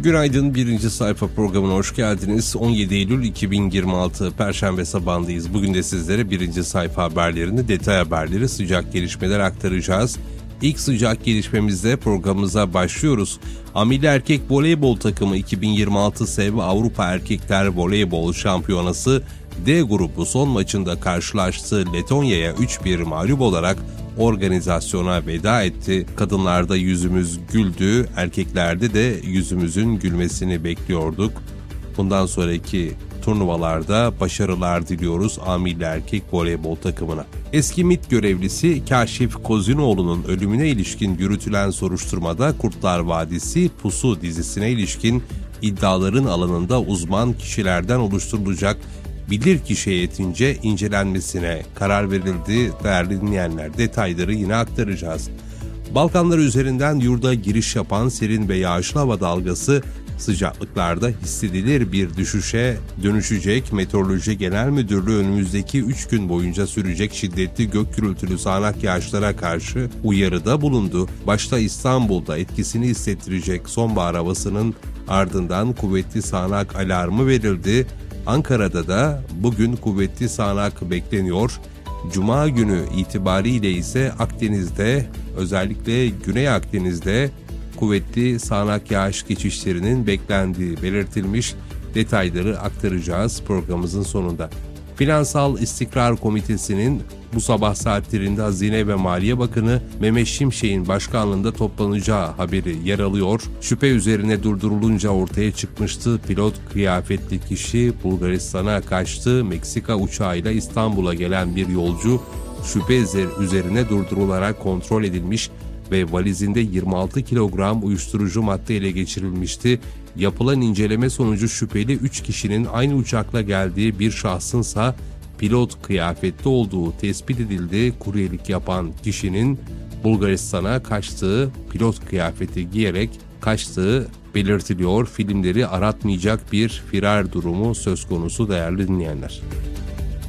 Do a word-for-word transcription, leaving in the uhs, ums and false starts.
Günaydın, birinci sayfa programına hoş geldiniz. on yedi Eylül iki bin yirmi altı Perşembe sabahındayız. Bugün de sizlere birinci sayfa haberlerini, detay haberleri, sıcak gelişmeler aktaracağız. İlk sıcak gelişmemizle programımıza başlıyoruz. Amili erkek voleybol takımı iki bin yirmi altı SEV Avrupa Erkekler Voleybol Şampiyonası D grubu son maçında karşılaştığı Letonya'ya üç bir mağlup olarak organizasyona veda etti. Kadınlarda yüzümüz güldü, erkeklerde de yüzümüzün gülmesini bekliyorduk. Bundan sonraki turnuvalarda başarılar diliyoruz amili erkek voleybol takımına. Eski MİT görevlisi Kaşif Kozinoğlu'nun ölümüne ilişkin yürütülen soruşturmada Kurtlar Vadisi Pusu dizisine ilişkin iddiaların alanında uzman kişilerden oluşturulacak bilirkişi heyetince incelenmesine karar verildi. Değerli dinleyenler, detayları yine aktaracağız. Balkanlar üzerinden yurda giriş yapan serin ve yağışlı hava dalgası sıcaklıklarda hissedilir bir düşüşe dönüşecek. Meteoroloji Genel Müdürlüğü önümüzdeki üç gün boyunca sürecek şiddetli gök gürültülü sağanak yağışlara karşı uyarıda bulundu. Başta İstanbul'da etkisini hissettirecek sonbahar havasının ardından kuvvetli sağanak alarmı verildi. Ankara'da da bugün kuvvetli sağanak bekleniyor. Cuma günü itibariyle ise Akdeniz'de, özellikle Güney Akdeniz'de kuvvetli sağanak yağış geçişlerinin beklendiği belirtilmiş. Detayları aktaracağız programımızın sonunda. Finansal İstikrar Komitesi'nin bu sabah saatlerinde Hazine ve Maliye Bakanı Mehmet Şimşek'in başkanlığında toplanacağı haberi yer alıyor. Şüphe üzerine durdurulunca ortaya çıkmıştı. Pilot kıyafetli kişi Bulgaristan'a kaçtı. Meksika uçağıyla İstanbul'a gelen bir yolcu şüphe üzerine durdurularak kontrol edilmiş ve valizinde yirmi altı kilogram uyuşturucu madde ele geçirilmişti. Yapılan inceleme sonucu şüpheli üç kişinin aynı uçakla geldiği, bir şahsınsa pilot kıyafetli olduğu tespit edildi. Kuryelik yapan kişinin Bulgaristan'a kaçtığı, pilot kıyafeti giyerek kaçtığı belirtiliyor. Filmleri aratmayacak bir firar durumu söz konusu değerli dinleyenler.